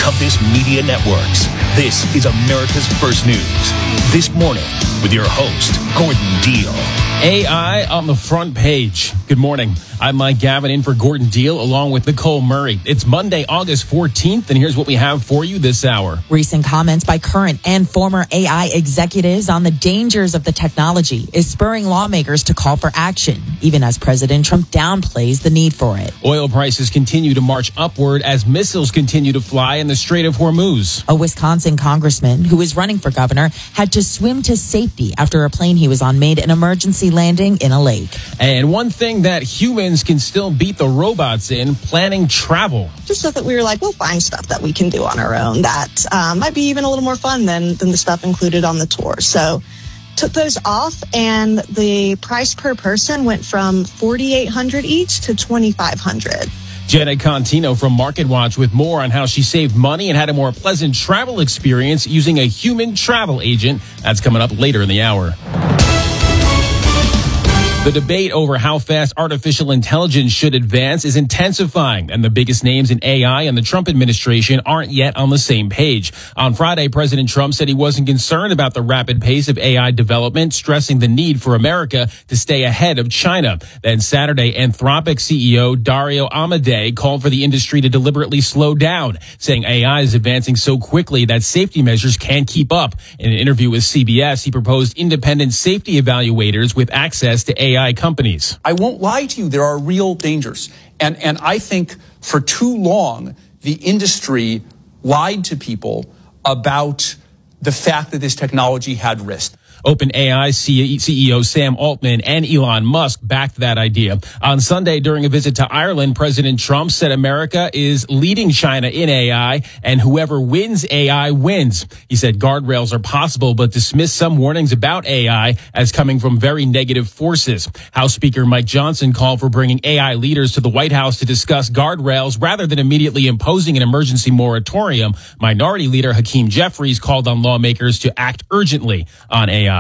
Compass Media Networks. This is America's First News. This morning with your host, Gordon Deal. AI on the front page. Good morning. I'm Mike Gavin in for Gordon Deal along with Nicole Murray. It's Monday, August 14th, and here's what we have for you this hour. Recent comments by current and former AI executives on the dangers of the technology is spurring lawmakers to call for action, even as President Trump downplays the need for it. Oil prices continue to march upward as missiles continue to fly in the Strait of Hormuz. A Wisconsin congressman who is running for governor had to swim to safety after a plane he was on made an emergency landing in a lake. And one thing that humans can still beat the robots in, planning travel. Just so that we were like, we'll find stuff that we can do on our own that might be even a little more fun than the stuff included on the tour. So took those off, and the price per person went from $4,800 each to $2,500. Jenna Contino from MarketWatch with more on how she saved money and had a more pleasant travel experience using a human travel agent. That's coming up later in the hour. The debate over how fast artificial intelligence should advance is intensifying, and the biggest names in AI and the Trump administration aren't yet on the same page. On Friday, President Trump said he wasn't concerned about the rapid pace of AI development, stressing the need for America to stay ahead of China. Then Saturday, Anthropic CEO Dario Amodei called for the industry to deliberately slow down, saying AI is advancing so quickly that safety measures can't keep up. In an interview with CBS, he proposed independent safety evaluators with access to AI companies. I won't lie to you, there are real dangers. And I think for too long, the industry lied to people about the fact that this technology had risk. OpenAI CEO Sam Altman and Elon Musk backed that idea. On Sunday, during a visit to Ireland, President Trump said America is leading China in AI, and whoever wins AI wins. He said guardrails are possible, but dismissed some warnings about AI as coming from very negative forces. House Speaker Mike Johnson called for bringing AI leaders to the White House to discuss guardrails rather than immediately imposing an emergency moratorium. Minority Leader Hakeem Jeffries called on lawmakers to act urgently on AI.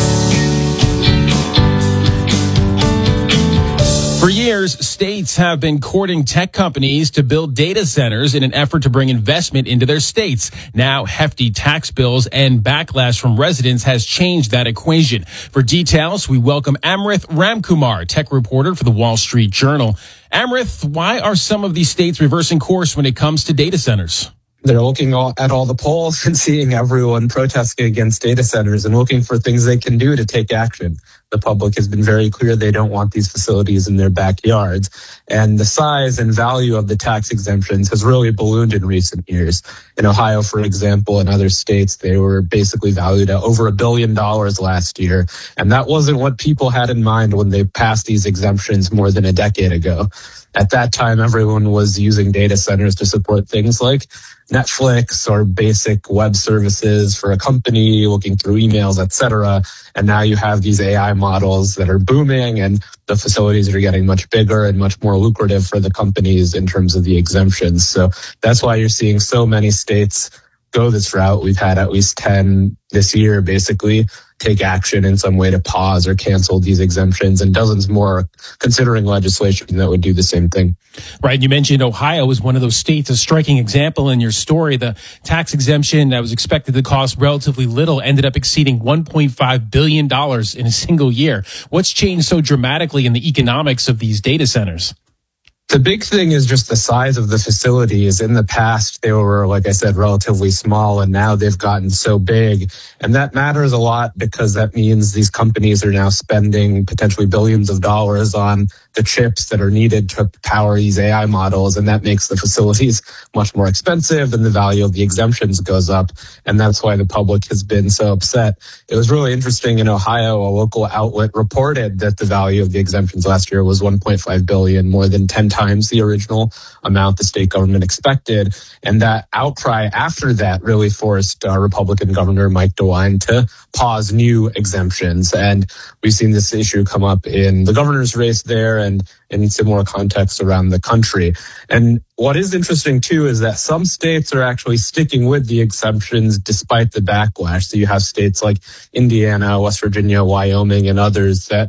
For years, states have been courting tech companies to build data centers in an effort to bring investment into their states. Now, hefty tax bills and backlash from residents has changed that equation. For details, we welcome Amrith Ramkumar, tech reporter for the Wall Street Journal. Amrith, why are some of these states reversing course when it comes to data centers? They're looking at all the polls and seeing everyone protesting against data centers and looking for things they can do to take action. The public has been very clear they don't want these facilities in their backyards. And the size and value of the tax exemptions has really ballooned in recent years. In Ohio, for example, and other states, they were basically valued at over $1 billion last year. And that wasn't what people had in mind when they passed these exemptions more than a decade ago. At that time, everyone was using data centers to support things like Netflix or basic web services for a company, looking through emails, etc. And now you have these AI models that are booming, and the facilities are getting much bigger and much more lucrative for the companies in terms of the exemptions. So that's why you're seeing so many states go this route. We've had at least 10 this year, basically, take action in some way to pause or cancel these exemptions, and dozens more considering legislation that would do the same thing. Right. You mentioned Ohio was one of those states, a striking example in your story. The tax exemption that was expected to cost relatively little ended up exceeding $1.5 billion in a single year. What's changed so dramatically in the economics of these data centers? The big thing is just the size of the facilities. In the past, they were, like I said, relatively small, and now they've gotten so big. And that matters a lot because that means these companies are now spending potentially billions of dollars on the chips that are needed to power these AI models. And that makes the facilities much more expensive, and the value of the exemptions goes up. And that's why the public has been so upset. It was really interesting in Ohio, a local outlet reported that the value of the exemptions last year was $1.5 billion, more than 10 times the original amount the state government expected. And that outcry after that really forced Republican Governor Mike DeWine to pause new exemptions. And we've seen this issue come up in the governor's race there and in similar contexts around the country. And what is interesting, too, is that some states are actually sticking with the exemptions despite the backlash. So you have states like Indiana, West Virginia, Wyoming, and others that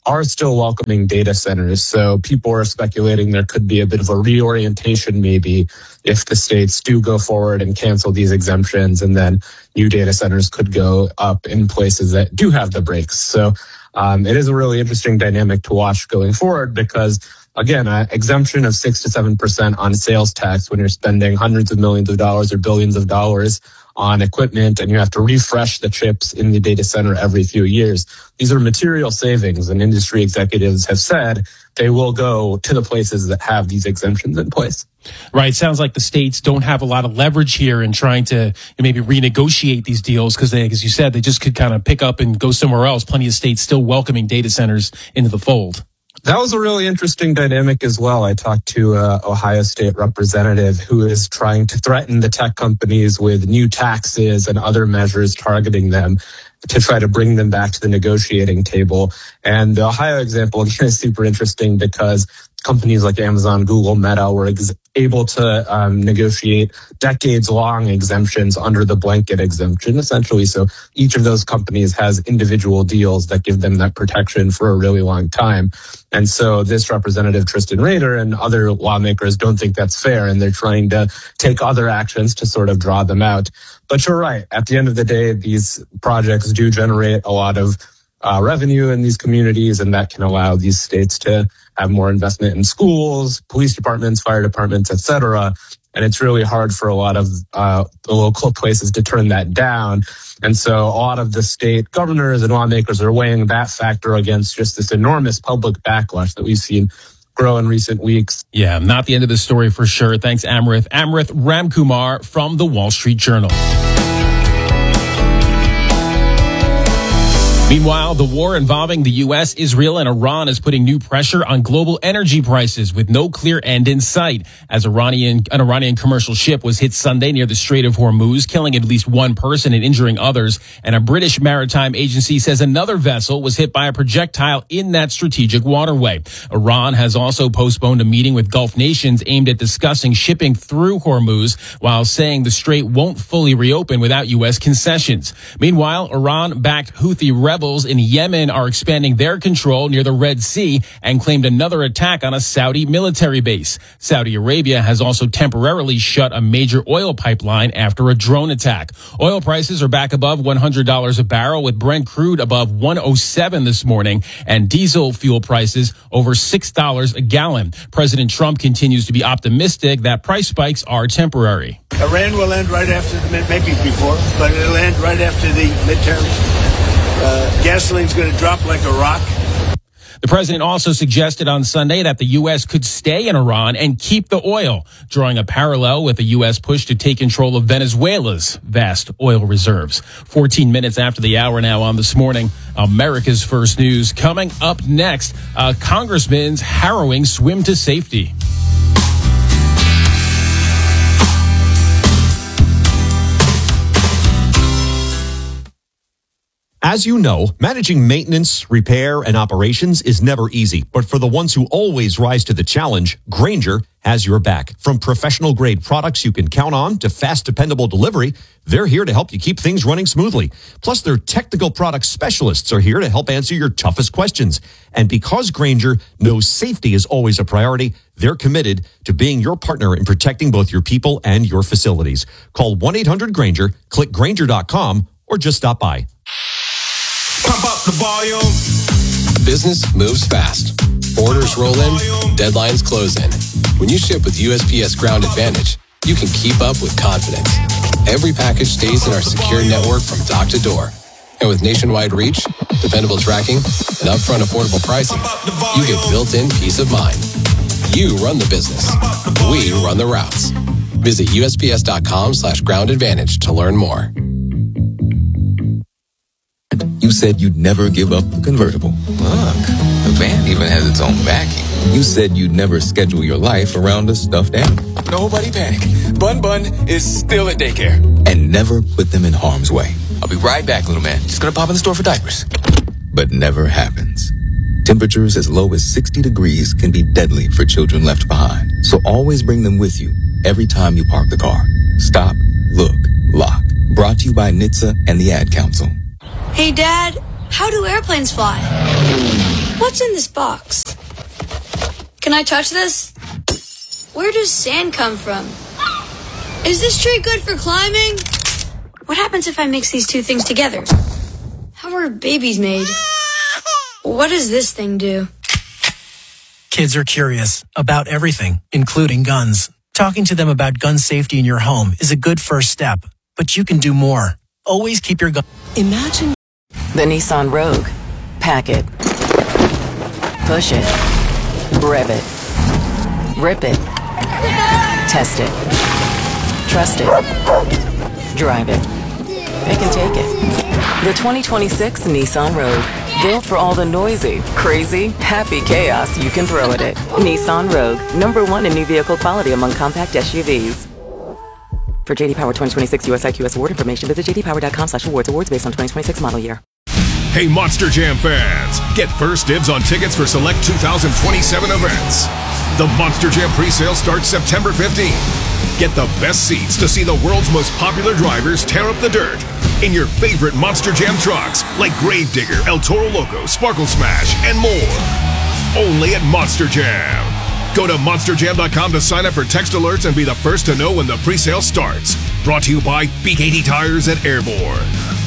are still welcoming data centers. So people are speculating there could be a bit of a reorientation maybe if the states do go forward and cancel these exemptions, and then new data centers could go up in places that do have the brakes. So it is a really interesting dynamic to watch going forward because, again, an exemption of 6 to 7% on sales tax when you're spending hundreds of millions of dollars or billions of dollars on equipment and you have to refresh the chips in the data center every few years. These are material savings, and industry executives have said they will go to the places that have these exemptions in place. Right. Sounds like the states don't have a lot of leverage here in trying to maybe renegotiate these deals because they, as you said, they just could kind of pick up and go somewhere else. Plenty of states still welcoming data centers into the fold. That was a really interesting dynamic as well. I talked to an Ohio State representative who is trying to threaten the tech companies with new taxes and other measures targeting them to try to bring them back to the negotiating table. And the Ohio example is super interesting because companies like Amazon, Google, Meta were able to negotiate decades-long exemptions under the blanket exemption, essentially. So each of those companies has individual deals that give them that protection for a really long time. And so this representative, Tristan Rader, and other lawmakers don't think that's fair, and they're trying to take other actions to sort of draw them out. But you're right. At the end of the day, these projects do generate a lot of revenue in these communities, and that can allow these states to have more investment in schools, police departments, fire departments, et cetera. And it's really hard for a lot of the local places to turn that down. And so a lot of the state governors and lawmakers are weighing that factor against just this enormous public backlash that we've seen grow in recent weeks. Yeah, not the end of the story for sure. Thanks, Amrith. Amrith Ramkumar from the Wall Street Journal. Meanwhile, the war involving the U.S., Israel, and Iran is putting new pressure on global energy prices with no clear end in sight. As an Iranian commercial ship was hit Sunday near the Strait of Hormuz, killing at least one person and injuring others. And a British maritime agency says another vessel was hit by a projectile in that strategic waterway. Iran has also postponed a meeting with Gulf nations aimed at discussing shipping through Hormuz, while saying the strait won't fully reopen without U.S. concessions. Meanwhile, Iran-backed Houthi rebels in Yemen are expanding their control near the Red Sea and claimed another attack on a Saudi military base. Saudi Arabia has also temporarily shut a major oil pipeline after a drone attack. Oil prices are back above $100 a barrel, with Brent crude above $107 this morning and diesel fuel prices over $6 a gallon. President Trump continues to be optimistic that price spikes are temporary. Iran will end right after, maybe before, but it'll end right after the midterms. Gasoline's going to drop like a rock. The president also suggested on Sunday that the U.S. could stay in Iran and keep the oil, drawing a parallel with the U.S. push to take control of Venezuela's vast oil reserves. 14 minutes after the hour now on This Morning, America's First News. Coming up next, a congressman's harrowing swim to safety. As you know, managing maintenance, repair, and operations is never easy. But for the ones who always rise to the challenge, Grainger has your back. From professional-grade products you can count on to fast, dependable delivery, they're here to help you keep things running smoothly. Plus, their technical product specialists are here to help answer your toughest questions. And because Grainger knows safety is always a priority, they're committed to being your partner in protecting both your people and your facilities. Call 1-800-GRAINGER, click Grainger.com, or just stop by. Pump up the volume. Business moves fast. Orders roll in, deadlines close in. When you ship with USPS Ground Advantage, you can keep up with confidence. Every package stays in our secure network from dock to door. And with nationwide reach, dependable tracking, and upfront affordable pricing, you get built-in peace of mind. You run the business. We run the routes. Visit USPS.com/Ground Advantage to learn more. You said you'd never give up the convertible. Look, the van even has its own backing. You said you'd never schedule your life around a stuffed animal. Nobody panic. Bun Bun is still at daycare. And never put them in harm's way. I'll be right back, little man. Just gonna pop in the store for diapers. But never happens. Temperatures as low as 60 degrees can be deadly for children left behind. So always bring them with you every time you park the car. Stop, look, lock. Brought to you by NHTSA and the Ad Council. Hey, Dad, how do airplanes fly? What's in this box? Can I touch this? Where does sand come from? Is this tree good for climbing? What happens if I mix these two things together? How are babies made? What does this thing do? Kids are curious about everything, including guns. Talking to them about gun safety in your home is a good first step, but you can do more. Always keep your gun. Imagine the Nissan Rogue. Pack it. Push it. Rev it. Rip it. Test it. Trust it. Drive it. Pick and take it. The 2026 Nissan Rogue. Built for all the noisy, crazy, happy chaos you can throw at it. Nissan Rogue. #1 in new vehicle quality among compact SUVs. For JD Power 2026 US IQS award information, visit jdpower.com/awards. Awards based on 2026 model year. Hey, Monster Jam fans! Get first dibs on tickets for select 2027 events. The Monster Jam presale starts September 15th. Get the best seats to see the world's most popular drivers tear up the dirt in your favorite Monster Jam trucks like Gravedigger, El Toro Loco, Sparkle Smash, and more. Only at Monster Jam. Go to monsterjam.com to sign up for text alerts and be the first to know when the presale starts. Brought to you by BKT Tires at Airborne.